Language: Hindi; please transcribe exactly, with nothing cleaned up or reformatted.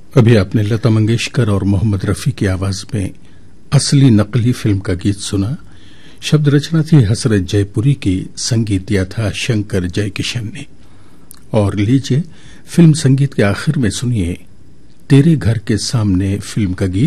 अभी आपने लता मंगेशकर और मोहम्मद रफी की आवाज में असली नकली फिल्म का गीत सुना। शब्द रचना थी हसरत जयपुरी की, संगीत दिया था शंकर जयकिशन ने। और लीजिए फिल्म संगीत के आखिर में सुनिए तेरे घर के सामने फिल्म का गीत।